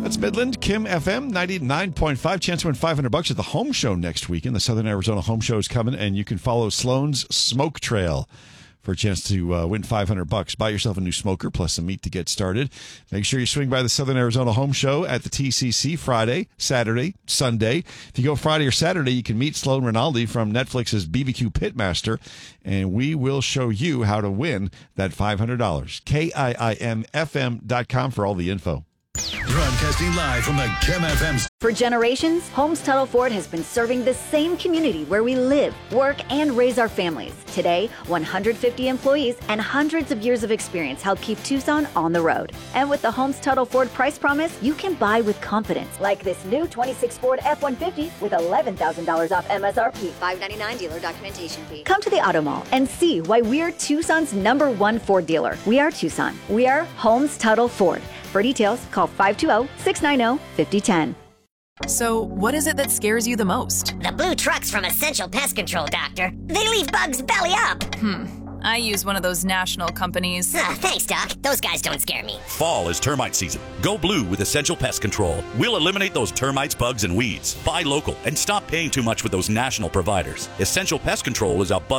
That's Midland, Kim FM 99.5. Chance to win $500 at the Home Show next weekend. The Southern Arizona Home Show is coming, and you can follow Sloan's Smoke Trail for a chance to win $500. Buy yourself a new smoker plus some meat to get started. Make sure you swing by the Southern Arizona Home Show at the TCC Friday, Saturday, Sunday. If you go Friday or Saturday, you can meet Sloan Rinaldi from Netflix's BBQ Pitmaster, and we will show you how to win that $500. KIIMFM.com for all the info. Broadcasting live from the Kim FM. For generations, Holmes Tuttle Ford has been serving the same community where we live, work, and raise our families. Today, 150 employees and hundreds of years of experience help keep Tucson on the road. And with the Holmes Tuttle Ford price promise, you can buy with confidence, like this new 26 Ford F-150 with $11,000 off MSRP. $599 dealer documentation fee. Come to the Auto Mall and see why we're Tucson's #1 Ford dealer. We are Tucson. We are Holmes Tuttle Ford. For details, call 520-690-5010. So, what is it that scares you the most? The blue trucks from Essential Pest Control, Doctor. They leave bugs belly up. I use one of those national companies. Thanks, Doc. Those guys don't scare me. Fall is termite season. Go blue with Essential Pest Control. We'll eliminate those termites, bugs, and weeds. Buy local and stop paying too much with those national providers. Essential Pest Control is a bug